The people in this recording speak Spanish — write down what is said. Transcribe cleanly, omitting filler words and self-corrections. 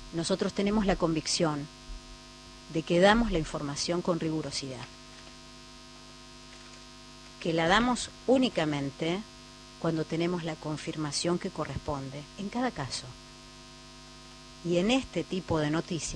nosotros tenemos la convicción de que damos la información con rigurosidad, que la damos únicamente cuando tenemos la confirmación que corresponde en cada caso. Y en este tipo de noticias